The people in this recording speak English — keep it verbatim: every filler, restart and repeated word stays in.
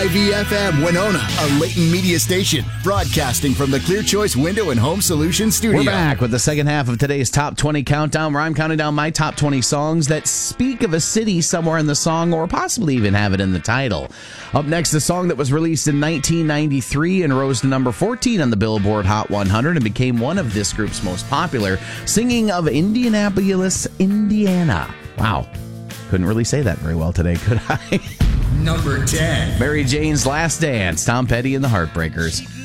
V F M Winona, a Leighton Media station, broadcasting from the Clear Choice Window and Home Solutions studio. We're back with the second half of today's Top twenty Countdown, where I'm counting down my top twenty songs that speak of a city somewhere in the song, or possibly even have it in the title. Up next, the song that was released in nineteen ninety-three and rose to number fourteen on the Billboard Hot one hundred and became one of this group's most popular, singing of Indianapolis, Indiana. Wow. Couldn't really say that very well today, could I? Number ten. Mary Jane's Last Dance, Tom Petty and the Heartbreakers.